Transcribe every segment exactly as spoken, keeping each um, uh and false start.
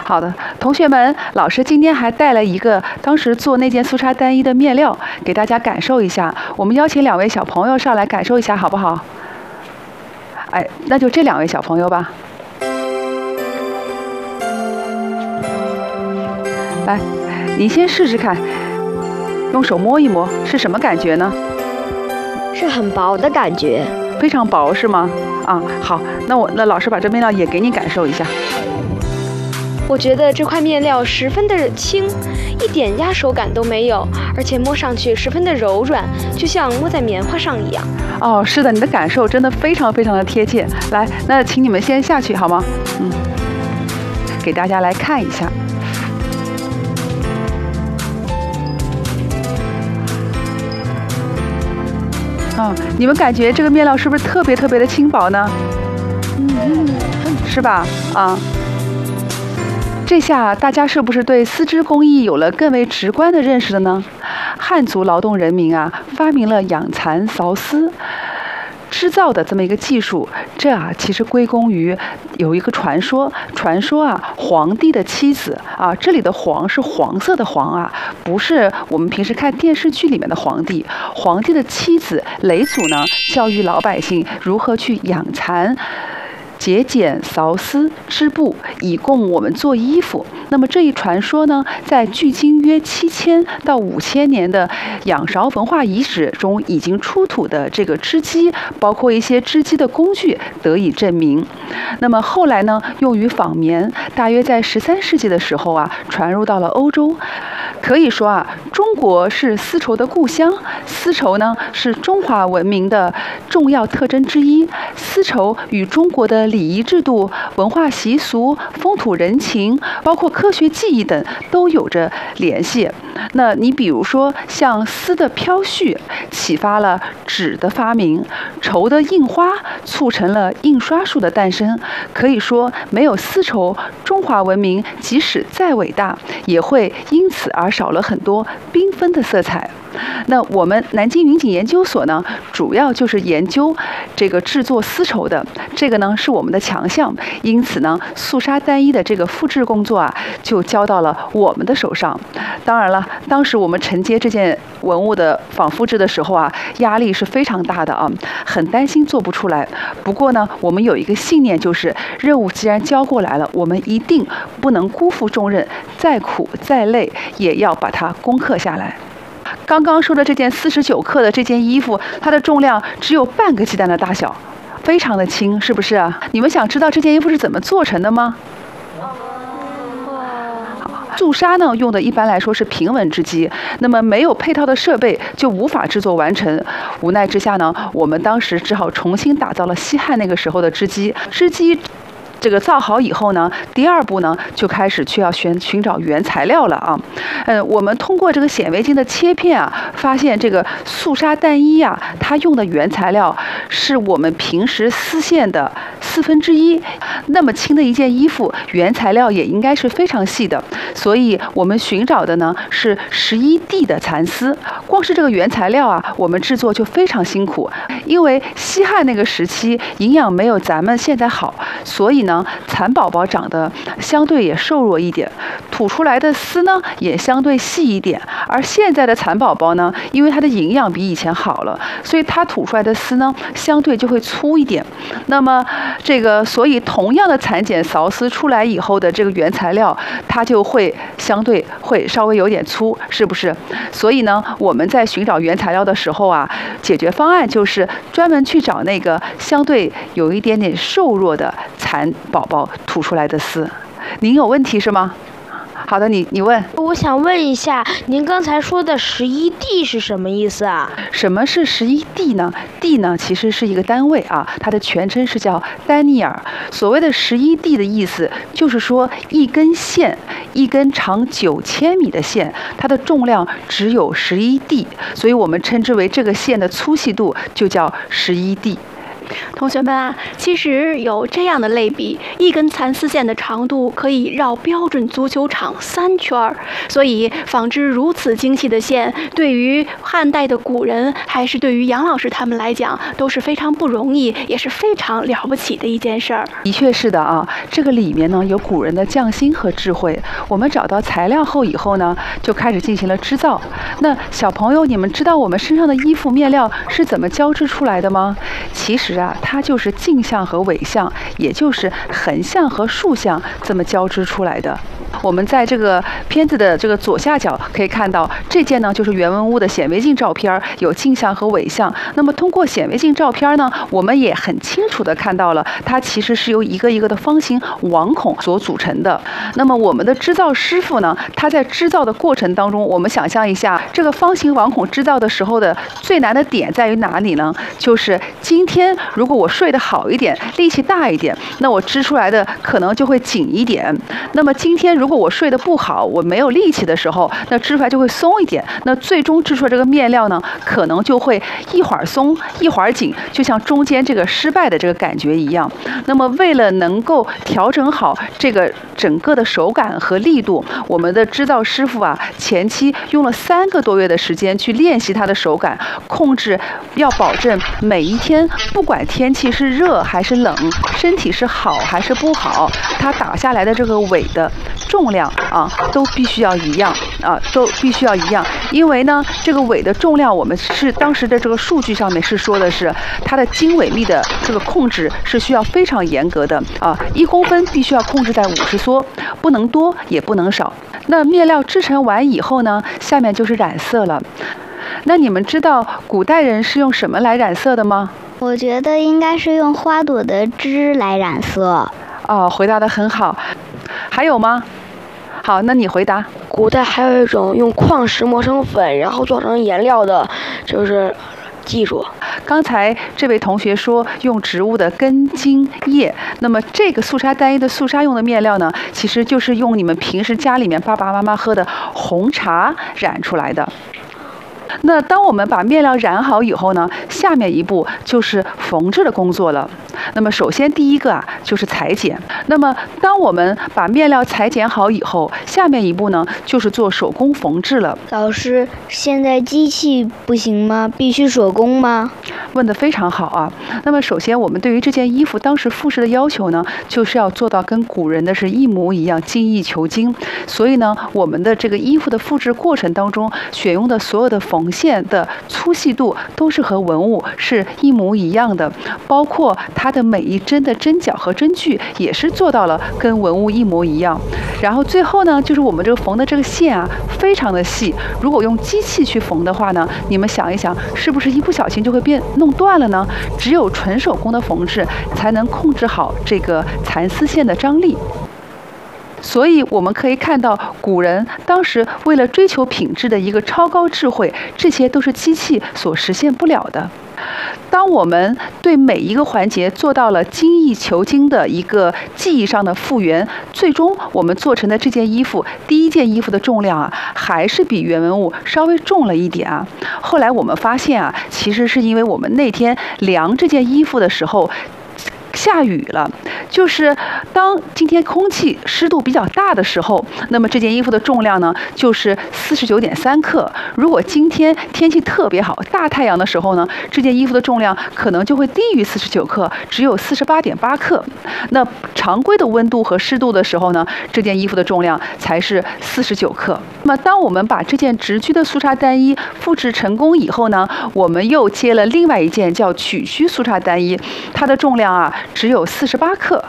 好的，同学们，老师今天还带了一个当时做那件素纱单衣的面料，给大家感受一下。我们邀请两位小朋友上来感受一下，好不好？哎，那就这两位小朋友吧。来，你先试试看，用手摸一摸，是什么感觉呢？ 是很薄的感觉。 非常薄是吗？啊，好，那我那老师把这面料也给你感受一下。 我觉得这块面料十分的轻，一点压手感都没有，而且摸上去十分的柔软，就像摸在棉花上一样。 哦，是的，你的感受真的非常非常的贴切。来，那请你们先下去好吗？嗯，给大家来看一下。啊，你们感觉这个面料是不是特别特别的轻薄呢？嗯嗯，是吧？啊，这下大家是不是对丝织工艺有了更为直观的认识了呢？汉族劳动人民啊，发明了养蚕扫丝织造的这么一个技术，这啊其实归功于有一个传说，传说啊皇帝的妻子啊，这里的黄是黄色的黄啊，不是我们平时看电视剧里面的皇帝。皇帝的妻子嫘祖呢，教育老百姓如何去养蚕、节俭、扫丝、织布，以供我们做衣服。那么这一传说呢，在距今约七千到五千年的仰韶文化遗址中已经出土的这个织机，包括一些织机的工具得以证明。那么后来呢，用于纺棉，大约在十三世纪的时候啊，传入到了欧洲。可以说啊，中国是丝绸的故乡，丝绸呢是中华文明的重要特征之一。丝绸与中国的礼仪制度、文化习俗、风土人情，包括科学技艺等都有着联系。那你比如说，像丝的飘絮，启发了纸的发明；绸的印花，促成了印刷术的诞生。可以说，没有丝绸，中华文明即使再伟大，也会因此而少了很多缤纷的色彩。那我们南京云锦研究所呢，主要就是研究这个制作丝绸的，这个呢是我们的强项。因此呢，素纱单衣的这个复制工作啊，就交到了我们的手上。当然了，当时我们承接这件文物的仿复制的时候啊，压力是非常大的啊，很担心做不出来。不过呢，我们有一个信念，就是任务既然交过来了，我们一定不能辜负重任，再苦再累也要把它攻克下来。刚刚说的这件四十九克的这件衣服，它的重量只有半个鸡蛋的大小，非常的轻，是不是啊？你们想知道这件衣服是怎么做成的吗？素纱呢，用的一般来说是平纹织机，那么没有配套的设备就无法制作完成。无奈之下呢，我们当时只好重新打造了西汉那个时候的织机。织机这个造好以后呢，第二步呢就开始去要寻寻找原材料了啊。呃，我们通过这个显微镜的切片啊，发现这个素纱单衣啊，它用的原材料是我们平时丝线的四分之一。那么轻的一件衣服，原材料也应该是非常细的，所以我们寻找的呢是十一 D 的蚕丝。光是这个原材料啊，我们制作就非常辛苦，因为西汉那个时期营养没有咱们现在好，所以呢，蚕宝宝长得相对也瘦弱一点，吐出来的丝呢也相对细一点。而现在的蚕宝宝呢，因为它的营养比以前好了，所以它吐出来的丝呢相对就会粗一点。那么这个，所以同样的蚕茧扫丝出来以后的这个原材料，它就会相对会稍微有点粗，是不是？所以呢，我们在寻找原材料的时候啊，解决方案就是专门去找那个相对有一点点瘦弱的蚕宝宝吐出来的丝。您有问题是吗？好的，你你问。 我想问一下，您刚才说的十一 D 是什么意思啊？ 什么是十一 D 呢 ？D 呢其实是一个单位啊，它的全称是叫丹尼尔。所谓的十一 D 的意思，就是说一根线，一根长九千米的线，它的重量只有十一 D， 所以我们称之为这个线的粗细度就叫十一 D。 同学们啊，其实有这样的类比，一根蚕丝线的长度可以绕标准足球场三圈儿，所以纺织如此精细的线，对于汉代的古人，还是对于杨老师他们来讲，都是非常不容易，也是非常了不起的一件事儿。 的确是的啊，这个里面呢有古人的匠心和智慧。我们找到材料后以后呢，就开始进行了织造。那小朋友，你们知道我们身上的衣服面料是怎么交织出来的吗？其实啊，它就是径向和纬向，也就是横向和竖向这么交织出来的。我们在这个片子的这个左下角可以看到，这件呢就是袁文屋的显微镜照片，有径向和纬向。那么通过显微镜照片呢，我们也很清楚的看到了，它其实是由一个一个的方形网孔所组成的。那么我们的织造师傅呢，他在织造的过程当中，我们想象一下，这个方形网孔织造的时候的最难的点在于哪里呢？就是今天如果我睡得好一点，力气大一点，那我织出来的可能就会紧一点。那么今天如果我睡得不好，我没有力气的时候，那织出来就会松一点。那最终织出来这个面料呢，可能就会一会儿松一会儿紧，就像中间这个失败的这个感觉一样。那么为了能够调整好这个整个的手感和力度，我们的织造师傅啊，前期用了三个多月的时间去练习他的手感，控制要保证每一天，不管天气是热还是冷，身体是好还是不好，他打下来的这个纬的重量啊，都必须要一样啊，都必须要一样。因为呢，这个纬的重量，我们是当时的这个数据上面是说的是它的经纬密的这个控制是需要非常严格的啊，一公分必须要控制在五十梭，不能多也不能少。那面料织成完以后呢，下面就是染色了。那你们知道古代人是用什么来染色的吗？ 我觉得应该是用花朵的枝来染色。 哦，回答得很好。还有吗？好，那你回答。 古代还有一种用矿石磨成粉，然后做成颜料的，就是技术。 刚才这位同学说用植物的根茎叶，那么这个素纱单一的素纱用的面料呢，其实就是用你们平时家里面爸爸妈妈喝的红茶染出来的。那当我们把面料染好以后呢，下面一步就是缝制的工作了。那么首先第一个啊就是裁剪。那么当我们把面料裁剪好以后，下面一步呢就是做手工缝制了。 老师，现在机器不行吗？必须手工吗？ 问得非常好啊。那么首先我们对于这件衣服当时复制的要求呢，就是要做到跟古人的是一模一样，精益求精。所以呢，我们的这个衣服的复制过程当中，选用的所有的缝线的粗细度都是和文物是一模一样的，包括它的每一针的针脚和针距也是做到了跟文物一模一样。然后最后呢，就是我们这个缝的这个线啊，非常的细。如果用机器去缝的话呢，你们想一想，是不是一不小心就会变弄断了呢？只有纯手工的缝制才能控制好这个蚕丝线的张力。所以我们可以看到，古人当时为了追求品质的一个超高智慧，这些都是机器所实现不了的。当我们对每一个环节做到了精益求精的一个技艺上的复原，最终我们做成的这件衣服，第一件衣服的重量啊，还是比原文物稍微重了一点啊。后来我们发现啊，其实是因为我们那天量这件衣服的时候下雨了，就是当今天空气湿度比较大的时候，那么这件衣服的重量呢就是四十九点三克。如果今天天气特别好，大太阳的时候呢，这件衣服的重量可能就会低于四十九克，只有四十八点八克。那常规的温度和湿度的时候呢，这件衣服的重量才是四十九克。那么当我们把这件直裾的素纱单衣复制成功以后呢，我们又接了另外一件叫曲裾素纱单衣，它的重量啊只有四十八克。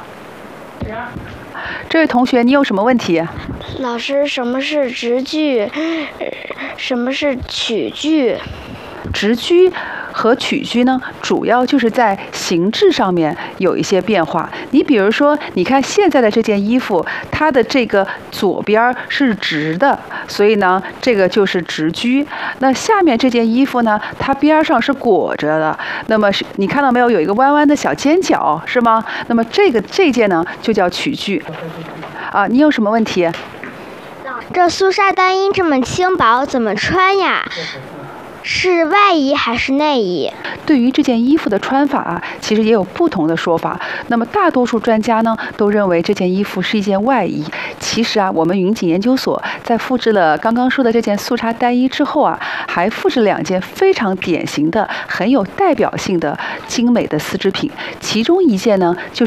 这位同学，你有什么问题？ 老师，什么是直裾？什么是曲裾？ 直裾和曲裾呢，主要就是在形制上面有一些变化。你比如说，你看现在的这件衣服，它的这个左边是直的，所以呢，这个就是直裾。那下面这件衣服呢，它边上是裹着的，那么是你看到没有，有一个弯弯的小尖角，是吗？那么这个这件呢，就叫曲裾。啊，你有什么问题？ 这素纱单衣这么轻薄，怎么穿呀？ 是外衣还是内衣？ 对于这件衣服的穿法啊，其实也有不同的说法。那么大多数专家呢，都认为这件衣服是一件外衣。其实啊，我们云锦研究所在复制了刚刚说的这件速差单衣之后啊，还复制两件非常典型的、很有代表性的精美的丝织品。其中一件呢，就是